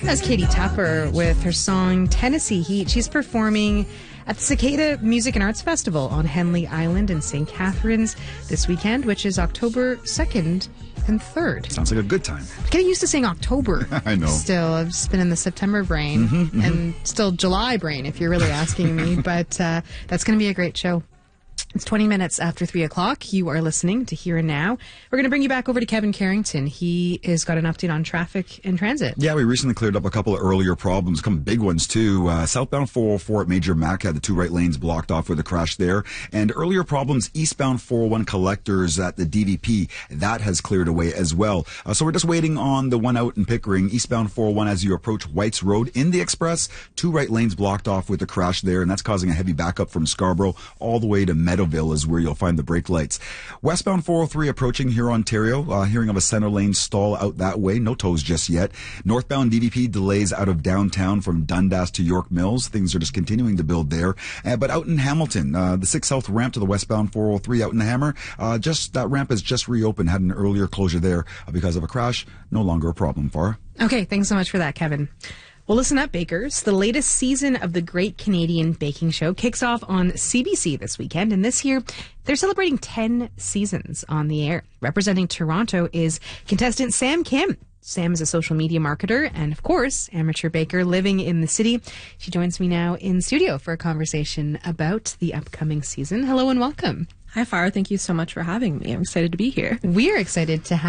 That's Katie Tupper with her song Tennessee Heat. She's performing at the Cicada Music and Arts Festival on Henley Island in St. Catharines this weekend, which is October 2nd and 3rd. Sounds like a good time. I'm getting used to saying October. I know. Still, I've just been in the September brain and still July brain, if you're really asking me. But that's going to be a great show. It's 20 minutes after 3 o'clock. You are listening to Here and Now. We're going to bring you back over to Kevin Carrington. He has got an update on traffic and transit. Yeah, we recently cleared up a couple of earlier problems, some big ones too. Southbound 404 at Major Mac had the two right lanes blocked off with a crash there. And earlier problems, eastbound 401 collectors at the DVP, that has cleared away as well. So we're just waiting on the one out in Pickering, eastbound 401 as you approach Whites Road in the Express. Two right lanes blocked off with a crash there, and that's causing a heavy backup from Scarborough all the way to Meadowville is where you'll find the brake lights. Westbound 403 approaching here, Ontario. Hearing of a center lane stall out that way. No tows just yet. Northbound DVP delays out of downtown from Dundas to York Mills. Things are just continuing to build there. But out in Hamilton, the 6 South ramp to the westbound 403 out in the Hammer, just that ramp has just reopened. Had an earlier closure there because of a crash. No longer a problem, Farah. Okay, thanks so much for that, Kevin. Well, listen up, bakers. The latest season of the Great Canadian Baking Show kicks off on CBC this weekend, and this year they're celebrating 10 seasons on the air. Representing Toronto is contestant Sam Kim. Sam is a social media marketer and, of course, amateur baker living in the city. She joins me now in studio for a conversation about the upcoming season. Hello and welcome. Hi, Farah. Thank you so much for having me. I'm excited to be here. We're excited to have